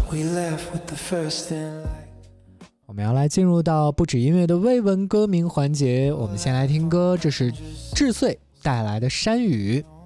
我们要来进入到不止音乐的微文歌名环节，我们先来听歌，这是智穗带来的山雨。